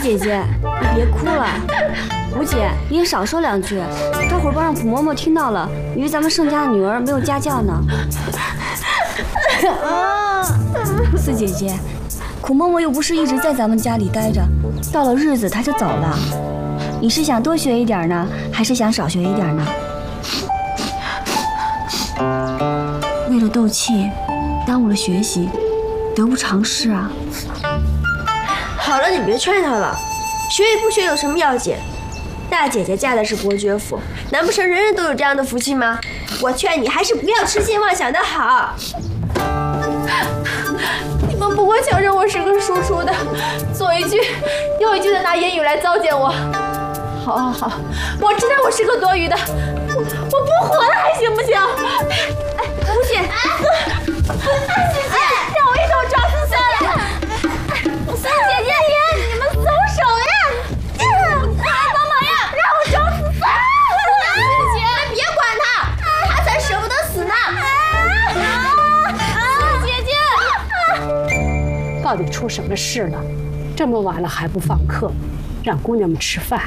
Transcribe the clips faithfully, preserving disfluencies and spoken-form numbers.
姐姐，你别哭了。吴姐，你也少说两句，待会儿帮让普嬷嬷听到了，以为咱们盛家的女儿没有家教呢。四姐姐，苦嬷嬷又不是一直在咱们家里待着，到了日子她就走了。你是想多学一点呢，还是想少学一点呢？为了斗气，耽误了学习，得不偿失啊！ 好了，你别劝她了，学与不学有什么要紧？大姐姐嫁的是伯爵府，难不成人人都有这样的福气吗？我劝你还是不要痴心妄想的好。 你们不过想着我是个输出的，左一句右一句的拿言语来糟践我。好好好，我知道我是个多余的，我我不活了还行不行？哎，吴姐，四姐，让我一口撞死算了。四姐姐，你们松手呀！快来帮忙呀！让我撞死算了。四姐，别管他，他才舍不得死呢。四姐姐， 到底出什么事了？这么晚了还不放客，让姑娘们吃饭。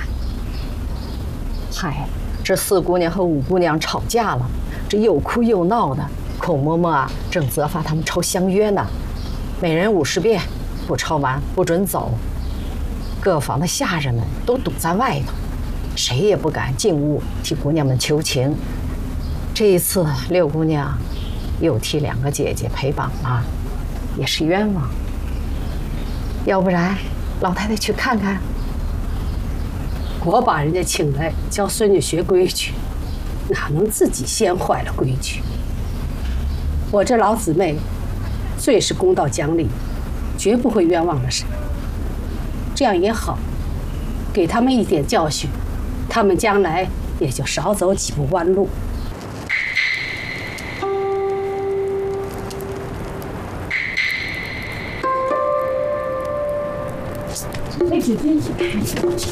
嗨，这四姑娘和五姑娘吵架了，这又哭又闹的。孔嬷嬷啊，正责罚他们抄相约呢，每人五十遍，不抄完不准走。各房的下人们都堵在外头，谁也不敢进屋替姑娘们求情。这一次，六姑娘又替两个姐姐陪绑了，也是冤枉。要不然，老太太去看看。我把人家请来教孙女学规矩，哪能自己先坏了规矩？我这老姊妹最是公道讲理，绝不会冤枉了谁。这样也好，给他们一点教训，他们将来也就少走几步弯路。没纸巾。